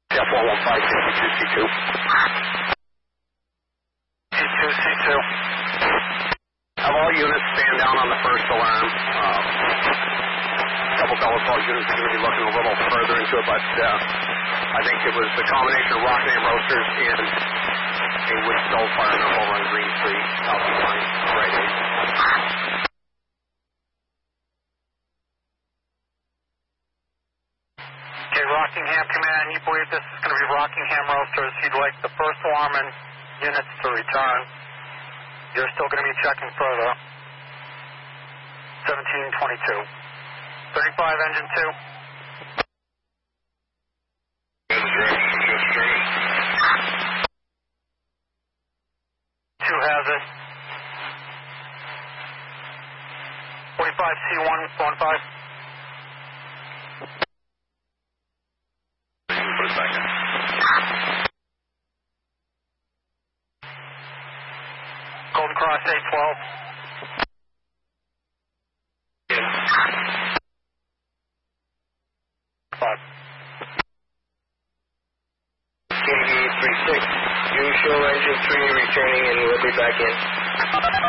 Yeah, 415, C2, C2. C2, C2. Have all units stand down on the first alarm. Couple Bella Falls units are going to be looking a little further into it, but I think it was the combination of Rockingham Roasters and a Wood Stove fireman over on Green Street, southeast line, right 8. Okay, Rockingham Command, you believe this is going to be Rockingham Roasters. You'd like the first alarm units to return. You're still going to be checking further. 1722. 35 engine 2. 2 has it. 45C1, 15. For a second. Golden Cross 812. KV 36, you show engine 3 returning and we'll be back in.